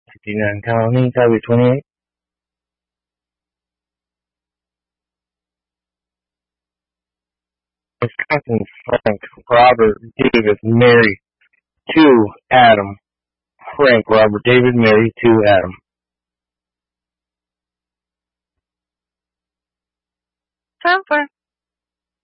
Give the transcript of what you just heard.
59 Colony, Highway 28. Wisconsin, Frank, Robert, David, Mary, 2, Adam. Frank, Robert, David, Mary, 2, Adam. Time for